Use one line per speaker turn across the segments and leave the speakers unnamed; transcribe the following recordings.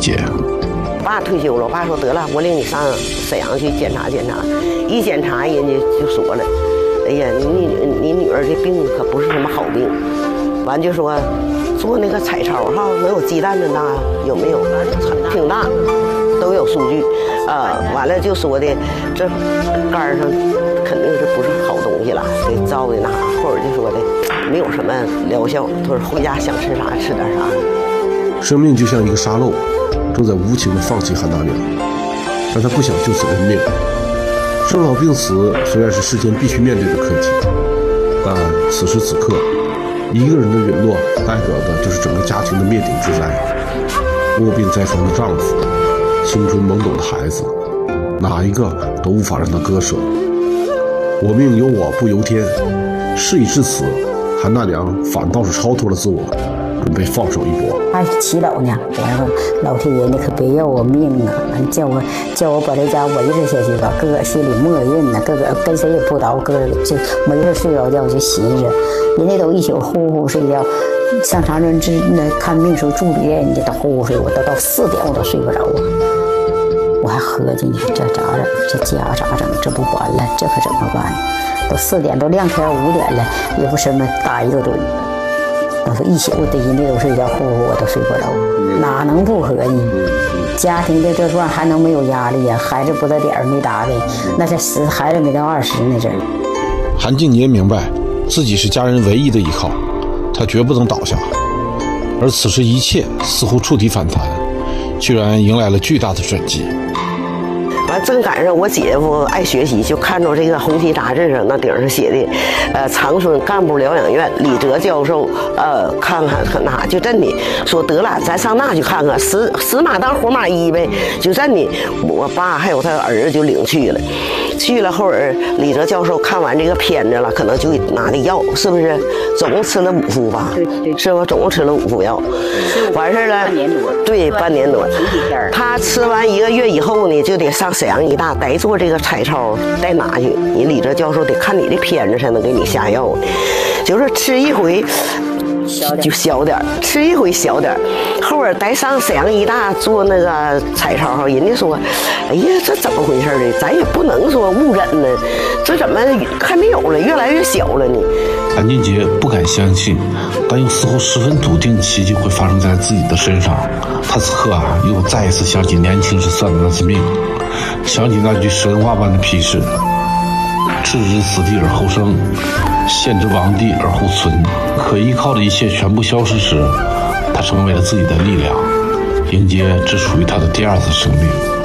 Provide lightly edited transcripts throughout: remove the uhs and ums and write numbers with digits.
解。
我爸退休了，我爸说得了，我领你上沈阳去检查检查。一检查，人家就说了，哎呀，你女儿这病可不是什么好病。完就说做那个彩超哈，能有鸡蛋的大有没有？挺大，都有数据。完了就说的这肝上肯定是不是好东西了，给照的那，或者就说的没有什么疗效，他说回家想吃啥吃点啥。
生命就像一个沙漏，正在无情地放弃韩大娘，但他不想就此认命。生老病死虽然是世间必须面对的课题，但此时此刻，一个人的陨落代表的就是整个家庭的灭顶之灾。卧病在床的丈夫，青春懵懂的孩子，哪一个都无法让他割舍。我命由我不由天，事已至此，韩大娘反倒是超脱了自我，准备放手一搏。
还祈祷呢，我说老天爷，你可别要我命啊！叫我把这家维持下去吧。哥哥心里默认呢，哥哥跟谁也不叨，哥哥就没事睡着觉就寻思，人家都一宿呼呼睡觉，上长春那看病时候住旅店，人家都呼呼睡，我都到4点我都睡不着啊。我还合计呢，这咋整？这家咋整？这不完了，这可怎么办？都4点，都亮天5点了，也不什么打一个盹。我说一宿我人家都睡觉，呼呼我都睡不着，哪能不合计？家庭的这段还能没有压力呀？孩子不到点儿没打的，那才孩子没到20呢这。
韩静也明白自己是家人唯一的依靠，他绝不能倒下。而此时一切似乎触底反弹，居然迎来了巨大的转机。
完正赶上我姐夫爱学习，就看着这个《红旗》杂志上那顶上写的，长春干部疗养院李哲教授，看看那就真的说得了，咱上那去看看，死马当活马医呗，就真的，我爸还有他儿子就领去了。去了后儿，李哲教授看完这个片子了，可能就拿的药，是不是？总共吃了5副吧？对，是吧？总共吃了5副药，完事了。半年多。对，半年多。他吃完1个月以后呢，就得上沈阳医大，得做这个彩超，得拿去。你李哲教授得看你的片子才能给你下药，就是吃一回。就小点，吃一回小点，后边再上沈阳医大做那个彩超，人家说，哎呀，这怎么回事呢？咱也不能说误诊呢，这怎么还没有了，越来越小了呢？
韩俊杰不敢相信，但又似乎十分笃定奇迹会发生在自己的身上。他此刻又再一次想起年轻时算的那次命，想起那句神话般的批示：置之死地而后生，陷之亡地而后存。可依靠的一切全部消失时，他成为了自己的力量，迎接只属于他的第2次生命。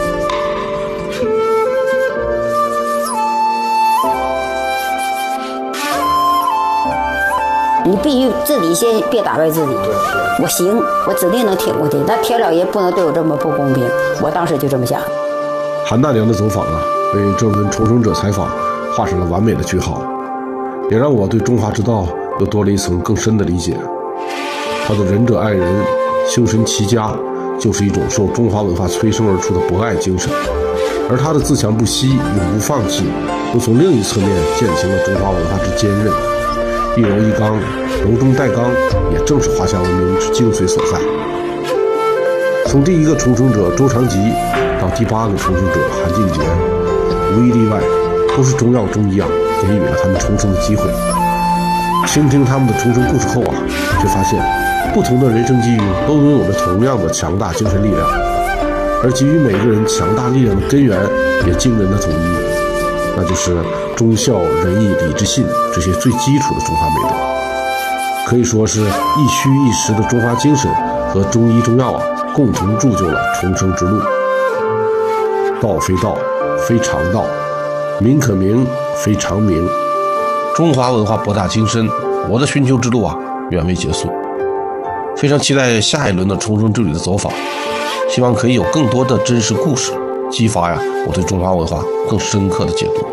你必须自己先别打败自己，我行，我指定能挺过去。那天老爷不能对我这么不公平，我当时就这么想。
韩大娘的走访为这轮重生者采访画上了完美的句号，也让我对中华之道又多了一层更深的理解。他的仁者爱人、修身齐家，就是一种受中华文化催生而出的博爱精神，而他的自强不息、永不放弃，又从另一侧面践行了中华文化之坚韧。一柔一刚，柔中带刚，也正是华夏文明之精髓所在。从第1个重生者周长吉到第8个重生者韩俊杰，无一例外都是中药中医给予了他们重生的机会。倾听他们的重生故事后却发现不同的人生际遇都拥有着同样的强大精神力量，而给予每个人强大力量的根源也惊人的统一，那就是忠孝仁义礼智信这些最基础的中华美德。可以说是一虚一实的中华精神和中医中药共同铸就了重生之路。道非道，非常道；名可名，非常名。中华文化博大精深，我的寻求之路远未结束。非常期待下一轮的重生之旅的走访，希望可以有更多的真实故事，激发我对中华文化更深刻的解读。